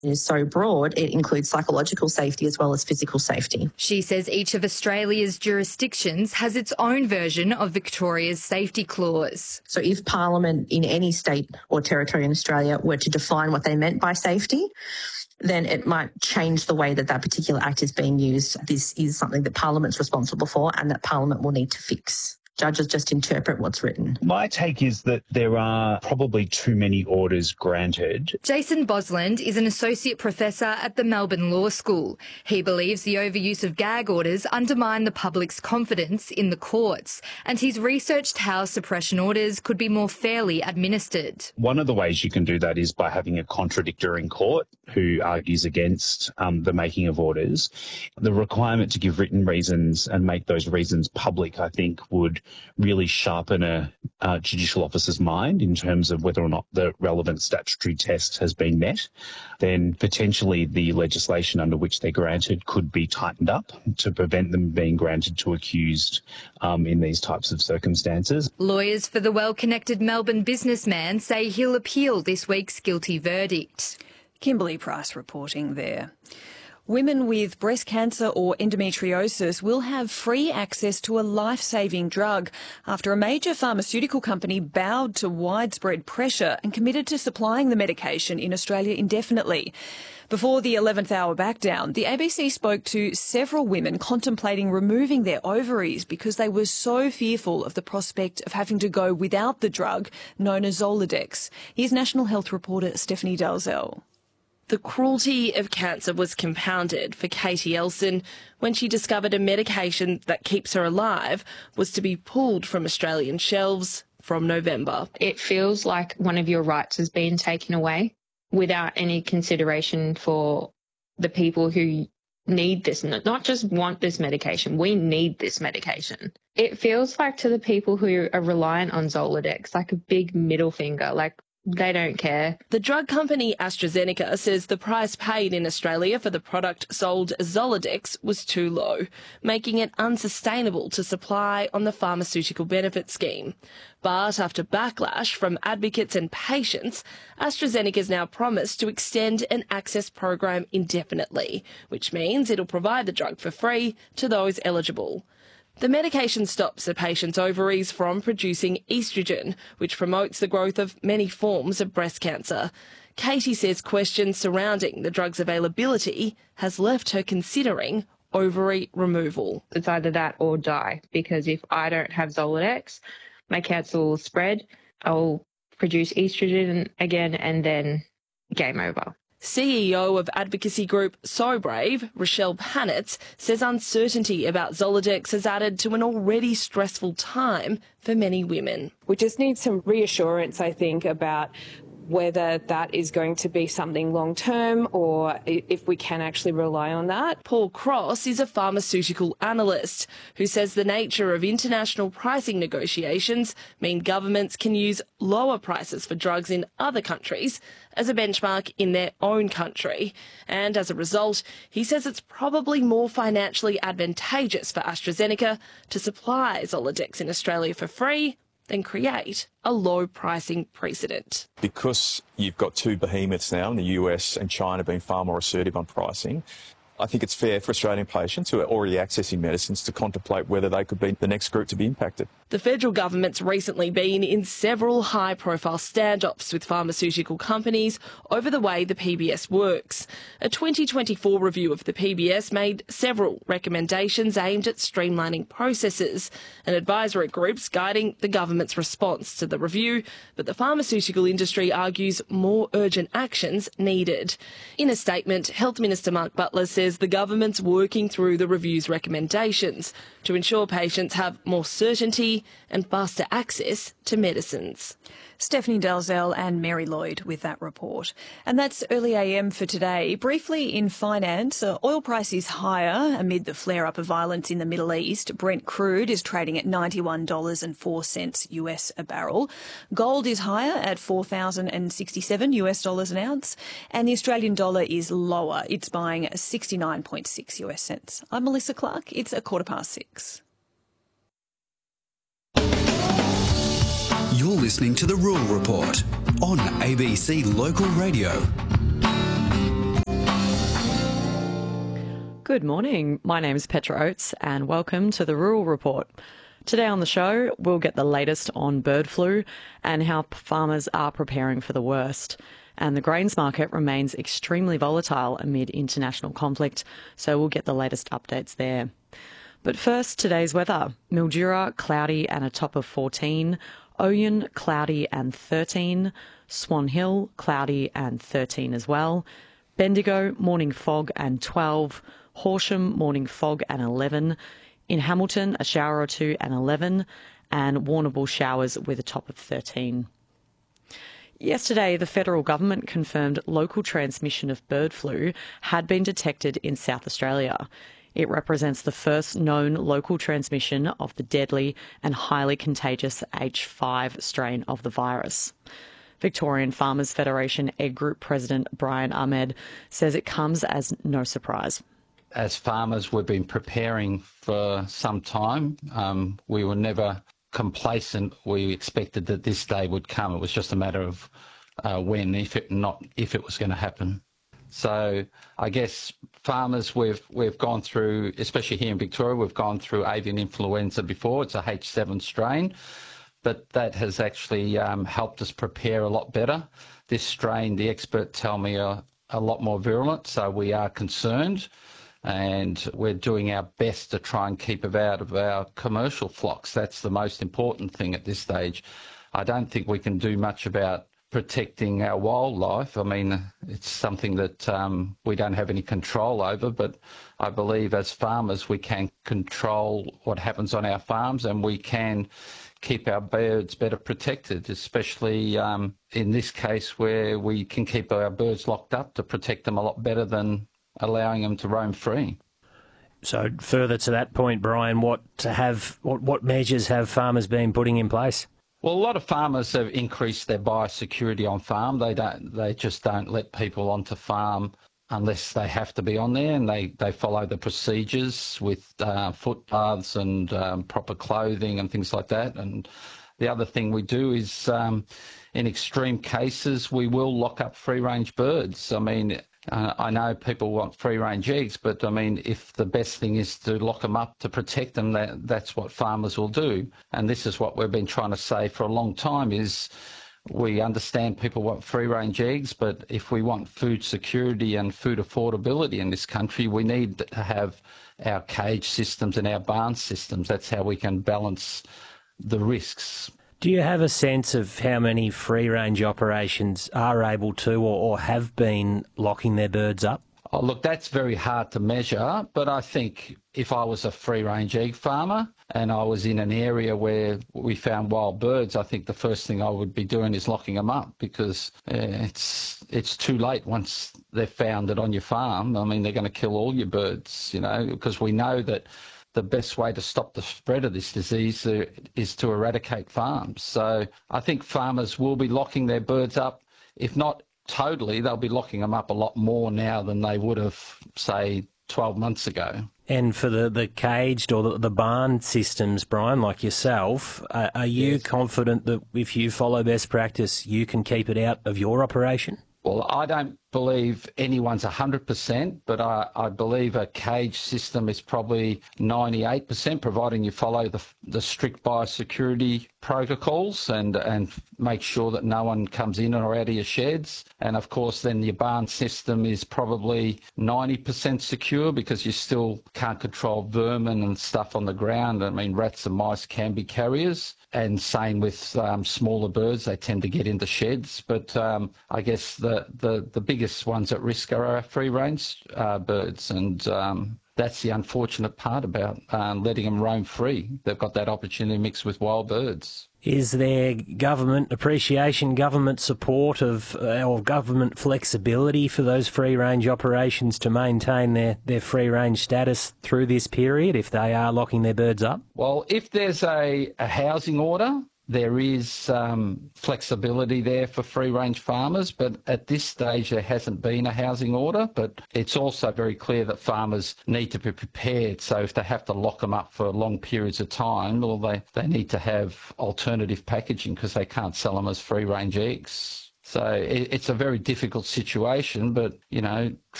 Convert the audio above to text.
is so broad, it includes psychological safety as well as physical safety. She says each of Australia's jurisdictions has its own version of Victoria's safety clause. So if Parliament in any state or territory in Australia were to define what they meant by safety, then it might change the way that that particular act is being used. This is something that Parliament's responsible for and that Parliament will need to fix. Judges just interpret what's written. My take is that there are probably too many orders granted. Jason Bosland is an associate professor at the Melbourne Law School. He believes the overuse of gag orders undermine the public's confidence in the courts, and he's researched how suppression orders could be more fairly administered. One of the ways you can do that is by having a contradictor in court who argues against the making of orders. The requirement to give written reasons and make those reasons public, I think, would really sharpen a judicial officer's mind in terms of whether or not the relevant statutory test has been met. Then potentially the legislation under which they're granted could be tightened up to prevent them being granted to accused in these types of circumstances. Lawyers for the well-connected Melbourne businessman say he'll appeal this week's guilty verdict. Kimberly Price reporting there. Women with breast cancer or endometriosis will have free access to a life-saving drug after a major pharmaceutical company bowed to widespread pressure and committed to supplying the medication in Australia indefinitely. Before the 11th hour backdown, the ABC spoke to several women contemplating removing their ovaries because they were so fearful of the prospect of having to go without the drug known as Zoladex. Here's National Health reporter Stephanie Dalzell. The cruelty of cancer was compounded for Katie Elson when she discovered a medication that keeps her alive was to be pulled from Australian shelves from November. It feels like one of your rights has been taken away without any consideration for the people who need this, not just want this medication, we need this medication. It feels like to the people who are reliant on Zoladex, like a big middle finger, like they don't care. The drug company AstraZeneca says the price paid in Australia for the product sold as Zoladex was too low, making it unsustainable to supply on the pharmaceutical benefit scheme. But after backlash from advocates and patients, AstraZeneca's now promised to extend an access program indefinitely, which means it'll provide the drug for free to those eligible. The medication stops a patient's ovaries from producing estrogen, which promotes the growth of many forms of breast cancer. Katie says questions surrounding the drug's availability has left her considering ovary removal. It's either that or die, because if I don't have Zoladex, my cancer will spread, I'll produce estrogen again, and then game over. CEO of advocacy group So Brave, Rochelle Panitz, says uncertainty about Zoladex has added to an already stressful time for many women. We just need some reassurance, I think, about whether that is going to be something long-term or if we can actually rely on that. Paul Cross is a pharmaceutical analyst who says the nature of international pricing negotiations mean governments can use lower prices for drugs in other countries as a benchmark in their own country. And as a result, he says it's probably more financially advantageous for AstraZeneca to supply Zoladex in Australia for free than create a low pricing precedent. Because you've got two behemoths now in the US and China being far more assertive on pricing, I think it's fair for Australian patients who are already accessing medicines to contemplate whether they could be the next group to be impacted. The federal government's recently been in several high-profile standoffs with pharmaceutical companies over the way the PBS works. A 2024 review of the PBS made several recommendations aimed at streamlining processes and advisory groups guiding the government's response to the review, but the pharmaceutical industry argues more urgent actions needed. In a statement, Health Minister Mark Butler says the government's working through the review's recommendations to ensure patients have more certainty and faster access to medicines. Stephanie Dalzell and Mary Lloyd with that report. And that's Early AM for today. Briefly in finance, oil price is higher amid the flare-up of violence in the Middle East. Brent crude is trading at $91.04 US a barrel. Gold is higher at $4,067 US dollars an ounce. And the Australian dollar is lower. It's buying 69.6 US cents. I'm Melissa Clark. It's 6:15. You're listening to The Rural Report on ABC Local Radio. Good morning. My name is Petra Oates and welcome to the Rural Report. Today on the show, we'll get the latest on bird flu and how farmers are preparing for the worst. And the grains market remains extremely volatile amid international conflict, so we'll get the latest updates there. But first, today's weather. Mildura, cloudy and a top of 14. Oyen, cloudy and 13. Swan Hill, cloudy and 13 as well. Bendigo, morning fog and 12. Horsham, morning fog and 11. In Hamilton, a shower or two and 11. And Warrnambool, showers with a top of 13. Yesterday, the federal government confirmed local transmission of bird flu had been detected in South Australia. It represents the first known local transmission of the deadly and highly contagious H5 strain of the virus. Victorian Farmers Federation Egg Group President Brian Ahmed says it comes as no surprise. As farmers, we've been preparing for some time. We were never complacent. We expected that this day would come. It was just a matter of when, if it was going to happen. So I guess farmers, we've gone through, especially here in Victoria, we've gone through avian influenza before. It's a H7 strain, but that has actually helped us prepare a lot better. This strain, the experts tell me, are a lot more virulent, so we are concerned. And we're doing our best to try and keep it out of our commercial flocks. That's the most important thing at this stage. I don't think we can do much about protecting our wildlife. I mean, it's something that we don't have any control over, but I believe as farmers we can control what happens on our farms and we can keep our birds better protected, especially in this case where we can keep our birds locked up to protect them a lot better than allowing them to roam free. So further to that point, Brian, what measures have farmers been putting in place? Well, a lot of farmers have increased their biosecurity on farm. They just don't let people onto farm unless they have to be on there, and they follow the procedures with footbaths and proper clothing and things like that. And the other thing we do is, in extreme cases, we will lock up free-range birds. I mean, I know people want free-range eggs, but I mean, if the best thing is to lock them up to protect them, that's what farmers will do. And this is what we've been trying to say for a long time is we understand people want free-range eggs, but if we want food security and food affordability in this country, we need to have our cage systems and our barn systems. That's how we can balance the risks. Do you have a sense of how many free-range operations are able to or have been locking their birds up? Oh, look, that's very hard to measure, but I think if I was a free-range egg farmer and I was in an area where we found wild birds, I think the first thing I would be doing is locking them up because it's too late once they're found on your farm. I mean, they're going to kill all your birds, because we know that the best way to stop the spread of this disease is to eradicate farms. So I think farmers will be locking their birds up. If not totally, they'll be locking them up a lot more now than they would have, say, 12 months ago. And for the caged or the barn systems, Brian, like yourself, are you confident that if you follow best practice, you can keep it out of your operation? Well, I don't believe anyone's 100%, but I believe a cage system is probably 98%, providing you follow the strict biosecurity protocols and make sure that no one comes in or out of your sheds. And of course, then your barn system is probably 90% secure because you still can't control vermin and stuff on the ground. I mean, rats and mice can be carriers. And same with smaller birds, they tend to get into sheds. But I guess the biggest ones at risk are our free-range birds, and that's the unfortunate part about letting them roam free. They've got that opportunity mixed with wild birds. Is there government appreciation, government support or government flexibility for those free-range operations to maintain their free-range status through this period if they are locking their birds up? Well, if there's a housing order, there is flexibility there for free-range farmers, but at this stage there hasn't been a housing order. But it's also very clear that farmers need to be prepared. So if they have to lock them up for long periods of time, well, they need to have alternative packaging because they can't sell them as free-range eggs. So it's a very difficult situation, but,